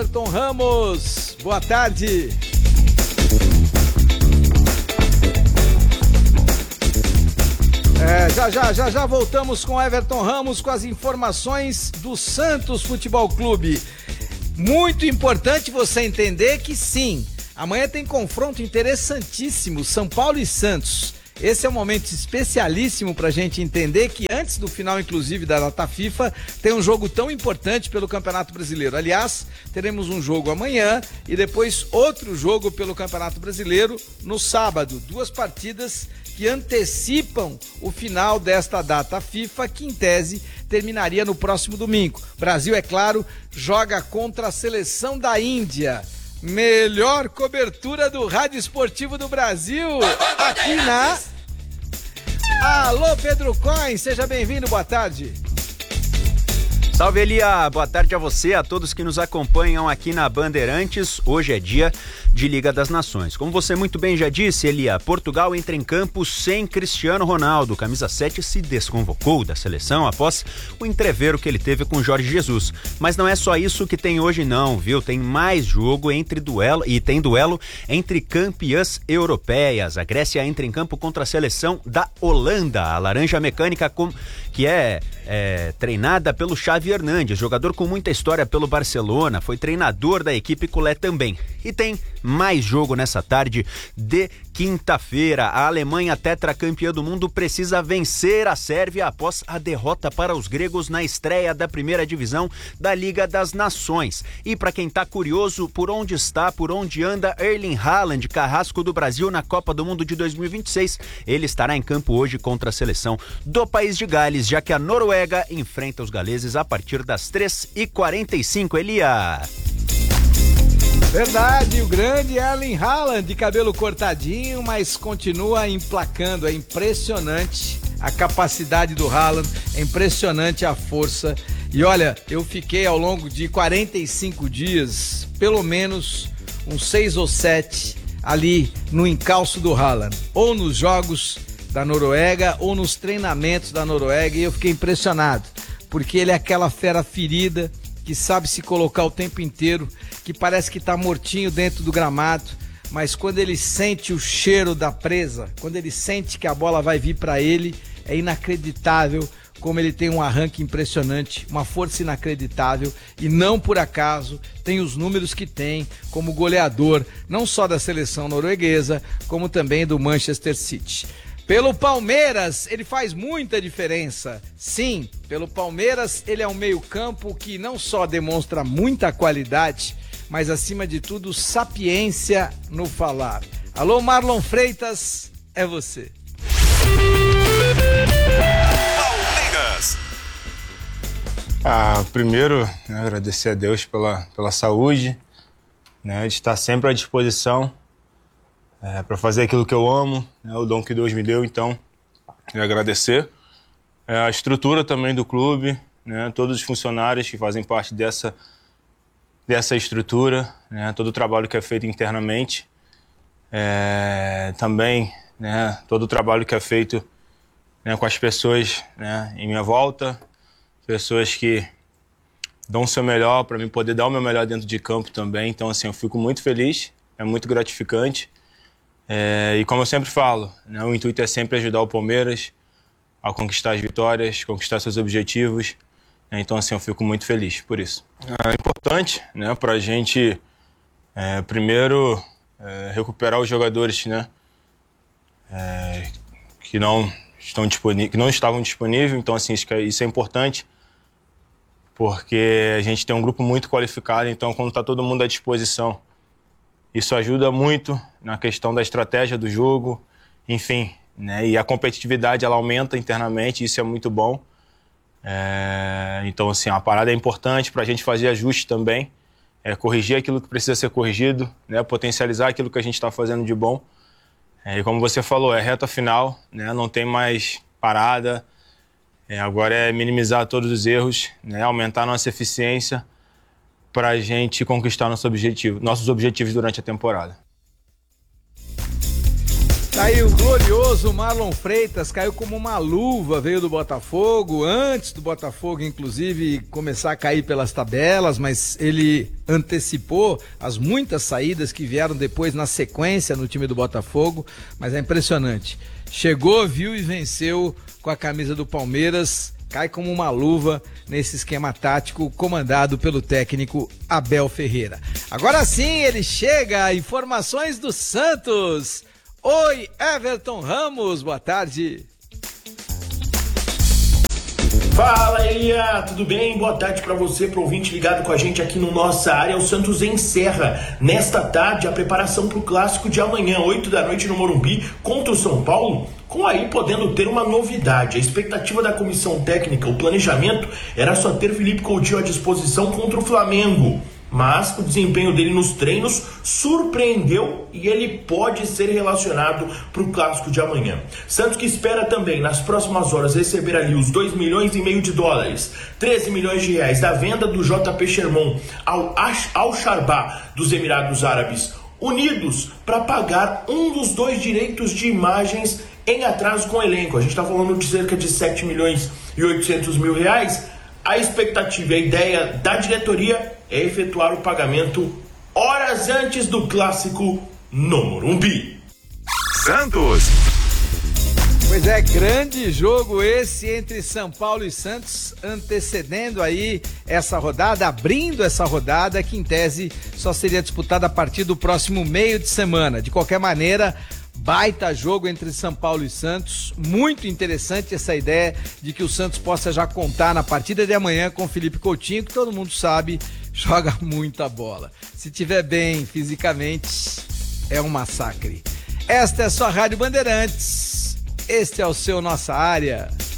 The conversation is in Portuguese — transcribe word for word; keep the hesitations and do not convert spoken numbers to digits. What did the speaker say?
Everton Ramos, boa tarde. É, já, já, já, já voltamos com Everton Ramos com as informações do Santos Futebol Clube. Muito importante você entender que sim, amanhã tem confronto interessantíssimo, São Paulo e Santos. Esse é um momento especialíssimo para a gente entender que antes do final, inclusive, da data FIFA, tem um jogo tão importante pelo Campeonato Brasileiro. Aliás, teremos um jogo amanhã e depois outro jogo pelo Campeonato Brasileiro no sábado. Duas partidas que antecipam o final desta data FIFA, que em tese terminaria no próximo domingo. Brasil, é claro, joga contra a seleção da Índia. Melhor cobertura do Rádio Esportivo do Brasil, aqui na... Alô, Pedro Coin, seja bem-vindo, boa tarde. Salve, Elia, boa tarde a você, a todos que nos acompanham aqui na Bandeirantes. Hoje é dia de Liga das Nações. Como você muito bem já disse, Elia, Portugal entra em campo sem Cristiano Ronaldo. Camisa sete se desconvocou da seleção após o entrevero que ele teve com Jorge Jesus. Mas não é só isso que tem hoje não, viu? Tem mais jogo entre duelo e tem duelo entre campeãs europeias. A Grécia entra em campo contra a seleção da Holanda. A Laranja Mecânica, com, que é, é treinada pelo Xavi Hernandes, jogador com muita história pelo Barcelona, foi treinador da equipe culé também. E tem mais jogo nessa tarde de quinta-feira. A Alemanha, tetracampeã do mundo, precisa vencer a Sérvia após a derrota para os gregos na estreia da primeira divisão da Liga das Nações. E para quem tá curioso por onde está, por onde anda Erling Haaland, carrasco do Brasil na Copa do Mundo de dois mil e vinte e seis, ele estará em campo hoje contra a seleção do país de Gales, já que a Noruega enfrenta os galeses a partir das três e quarenta e cinco, Elia. Verdade, o grande Erling Haaland, de cabelo cortadinho, mas continua emplacando. É impressionante a capacidade do Haaland, é impressionante a força. E olha, eu fiquei ao longo de quarenta e cinco dias, pelo menos uns seis ou sete, ali no encalço do Haaland, ou nos jogos da Noruega, ou nos treinamentos da Noruega, e eu fiquei impressionado, porque ele é aquela fera ferida, que sabe se colocar o tempo inteiro, que parece que tá mortinho dentro do gramado, mas quando ele sente o cheiro da presa, quando ele sente que a bola vai vir para ele, é inacreditável como ele tem um arranque impressionante, uma força inacreditável, e não por acaso tem os números que tem como goleador, não só da seleção norueguesa, como também do Manchester City. Pelo Palmeiras, ele faz muita diferença. Sim, pelo Palmeiras, ele é um meio-campo que não só demonstra muita qualidade, mas acima de tudo, sapiência no falar. Alô, Marlon Freitas, é você. Palmeiras. Ah, primeiro, né, agradecer a Deus pela, pela saúde, né, de estar sempre à disposição. É, para fazer aquilo que eu amo, né, o dom que Deus me deu, então, e agradecer. É, a estrutura também do clube, né, todos os funcionários que fazem parte dessa, dessa estrutura, né, todo o trabalho que é feito internamente. É, também, né, todo o trabalho que é feito, né, com as pessoas, né, em minha volta, pessoas que dão o seu melhor para mim poder dar o meu melhor dentro de campo também. Então, assim, eu fico muito feliz, é muito gratificante. É, e como eu sempre falo, né, o intuito é sempre ajudar o Palmeiras a conquistar as vitórias, conquistar seus objetivos. Né, então, assim, eu fico muito feliz por isso. É importante, né, para a gente, é, primeiro, é, recuperar os jogadores, né, é, que, não estão que não estavam disponíveis. Então, assim, isso é, isso é importante, porque a gente tem um grupo muito qualificado. Então, quando está todo mundo à disposição, isso ajuda muito na questão da estratégia do jogo, enfim, né? E a competitividade, ela aumenta internamente, isso é muito bom. É, então, assim, a parada é importante para a gente fazer ajustes também, é, corrigir aquilo que precisa ser corrigido, né? Potencializar aquilo que a gente está fazendo de bom. É, e como você falou, é reta final, né? Não tem mais parada, é, agora é minimizar todos os erros, né? Aumentar nossa eficiência, para a gente conquistar nosso objetivo, nossos objetivos durante a temporada. Tá aí o glorioso Marlon Freitas, caiu como uma luva, veio do Botafogo, antes do Botafogo, inclusive, começar a cair pelas tabelas, mas ele antecipou as muitas saídas que vieram depois na sequência no time do Botafogo, mas é impressionante. Chegou, viu e venceu com a camisa do Palmeiras, cai como uma luva nesse esquema tático comandado pelo técnico Abel Ferreira. Agora sim, ele chega, informações do Santos. Oi, Everton Ramos, boa tarde. Fala, Elia, tudo bem? Boa tarde para você, pro ouvinte ligado com a gente aqui no Nossa Área. O Santos encerra nesta tarde a preparação para o clássico de amanhã, oito da noite no Morumbi, contra o São Paulo, com aí podendo ter uma novidade. A expectativa da comissão técnica, o planejamento, era só ter Felipe Coutinho à disposição contra o Flamengo. Mas o desempenho dele nos treinos surpreendeu e ele pode ser relacionado para o clássico de amanhã. Santos que espera também, nas próximas horas, receber ali os dois milhões e meio de dólares, treze milhões de reais da venda do J P Sherman ao Al-Sharbah dos Emirados Árabes Unidos para pagar um dos dois direitos de imagens em atraso com o elenco. A gente está falando de cerca de sete milhões e oitocentos mil reais. A expectativa e a ideia da diretoria é efetuar o pagamento horas antes do clássico no Morumbi. Santos. Pois é, grande jogo esse entre São Paulo e Santos, antecedendo aí essa rodada, abrindo essa rodada que em tese só seria disputada a partir do próximo meio de semana. De qualquer maneira, baita jogo entre São Paulo e Santos, muito interessante essa ideia de que o Santos possa já contar na partida de amanhã com o Felipe Coutinho, que todo mundo sabe, joga muita bola. Se tiver bem fisicamente, é um massacre. Esta é a sua Rádio Bandeirantes, este é o seu Nossa Área.